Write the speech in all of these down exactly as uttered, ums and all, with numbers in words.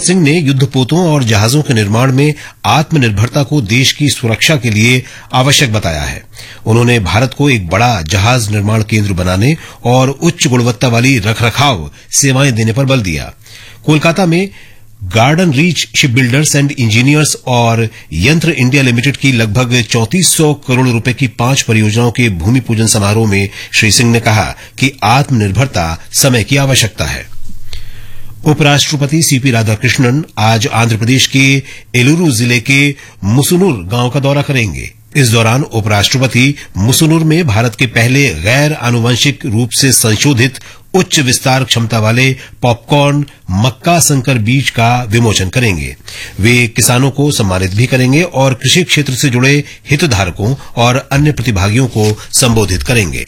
सिंह ने युद्धपोतों और जहाजों के निर्माण में आत्मनिर्भरता को देश की सुरक्षा के लिए आवश्यक बताया है। उन्होंने भारत को एक बड़ा जहाज निर्माण केंद्र बनाने और उच्च गुणवत्ता वाली रखरखाव सेवाएं देने पर बल दिया। कोलकाता में garden reach ship builders and engineers और यंत्र इंडिया लिमिटेड की लगभग चौंतीस सौ करोड़ रुपए की पांच परियोजनाओं के भूमि पूजन समारोह में श्री सिंह ने कहा कि आत्मनिर्भरता समय की आवश्यकता है। उपराष्ट्रपति सीपी राधाकृष्णन आज आंध्र प्रदेश के एलुरु जिले के मुसुनुर गांव का दौरा करेंगे। इस दौरान उपराष्ट्रपति मुसुनुर में भारत के पहले गैर आनुवंशिक रूप से संशोधित उच्च विस्तार क्षमता वाले पॉपकॉर्न मक्का संकर बीज का विमोचन करेंगे। वे किसानों को सम्मानित भी करेंगे और कृषि क्षेत्र से जुड़े हितधारकों और अन्य प्रतिभागियों को संबोधित करेंगे।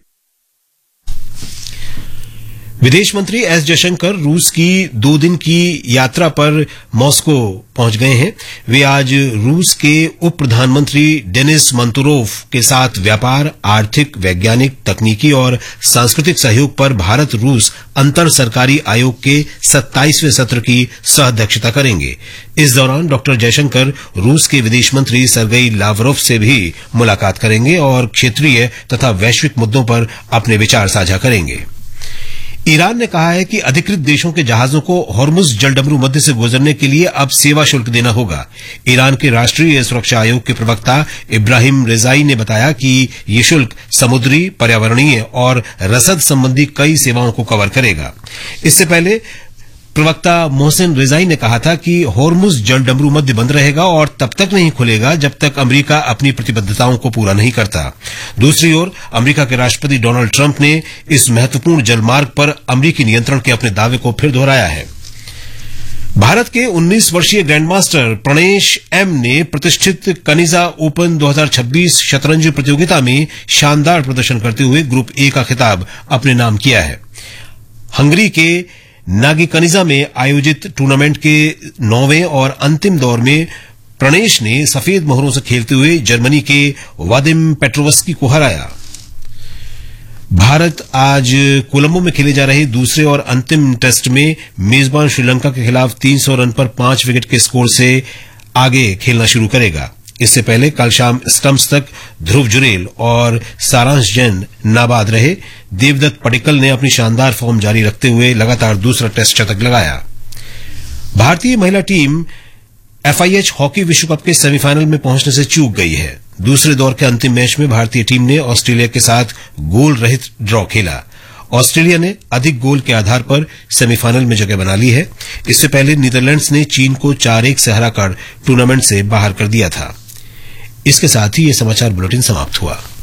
विदेश मंत्री एस जयशंकर रूस की दो दिन की यात्रा पर मॉस्को पहुंच गए हैं। वे आज रूस के उप प्रधानमंत्री डेनिस मंतुरोव के साथ व्यापार, आर्थिक, वैज्ञानिक, तकनीकी और सांस्कृतिक सहयोग पर भारत रूस अंतर सरकारी आयोग के सत्ताईसवें सत्र की सह-अध्यक्षता करेंगे। इस दौरान डॉक्टर जयशंकर रूस के विदेश मंत्री सर्गेई लावरोव से भी मुलाकात करेंगे और क्षेत्रीय तथा वैश्विक मुद्दों पर अपने विचार साझा करेंगे। ईरान ने कहा है कि अधिकृत देशों के जहाजों को हॉर्मुज जलडमरू मध्य से गुजरने के लिए अब सेवा शुल्क देना होगा। ईरान के राष्ट्रीय सुरक्षा आयोग के प्रवक्ता इब्राहिम रेजाई ने बताया कि ये शुल्क समुद्री, पर्यावरणीय और रसद संबंधी कई सेवाओं को कवर करेगा। इससे पहले प्रवक्ता मोहसिन रेजाई ने कहा था कि हॉर्मुज जलडमरू मध्य बंद रहेगा और तब तक नहीं खुलेगा जब तक अमेरिका अपनी प्रतिबद्धताओं को पूरा नहीं करता। दूसरी ओर अमेरिका के राष्ट्रपति डोनाल्ड ट्रंप ने इस महत्वपूर्ण जलमार्ग पर अमेरिकी नियंत्रण के अपने दावे को फिर दोहराया है। भारत के उन्नीस वर्षीय ग्रैंडमास्टर प्रणेश एम ने प्रतिष्ठित कनिजा ओपन दो हज़ार छब्बीस शतरंज प्रतियोगिता में शानदार प्रदर्शन करते हुए ग्रुप ए का खिताब अपने नाम किया है। हंगरी के नागी कनिजा में आयोजित टूर्नामेंट के नौवें और अंतिम दौर में प्रणेश ने सफेद मोहरों से खेलते हुए जर्मनी के वादिम पेट्रोवस्की को हराया। भारत आज कोलंबो में खेले जा रहे दूसरे और अंतिम टेस्ट में मेजबान श्रीलंका के खिलाफ तीन सौ रन पर पांच विकेट के स्कोर से आगे खेलना शुरू करेगा। इससे पहले कल शाम स्टंप्स तक ध्रुव जुरेल और सारांश जैन नाबाद रहे। देवदत्त पडिक्कल ने अपनी शानदार फॉर्म जारी रखते हुए लगातार दूसरा टेस्ट शतक लगाया। भारतीय महिला टीम एफआईएच हॉकी विश्व कप के सेमीफाइनल में पहुंचने से चूक गई है। दूसरे दौर के अंतिम मैच में भारतीय टीम ने ऑस्ट्रेलिया के साथ गोल रहित ड्रॉ खेला। ऑस्ट्रेलिया ने अधिक गोल के आधार पर सेमीफाइनल में जगह बना ली है। इससे पहले नीदरलैंड्स ने चीन को चार एक से हराकर टूर्नामेंट से बाहर कर दिया था। इसके साथ ही ये समाचार बुलेटिन समाप्त हुआ।